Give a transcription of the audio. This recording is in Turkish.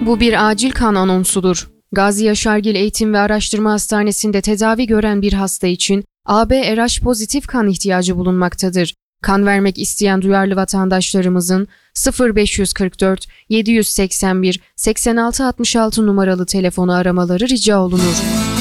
Bu bir acil kan anonsudur. Gazi Yaşargil Eğitim ve Araştırma Hastanesi'nde tedavi gören bir hasta için AB-RH pozitif kan ihtiyacı bulunmaktadır. Kan vermek isteyen duyarlı vatandaşlarımızın 0544 781 8666 numaralı telefonu aramaları rica olunur.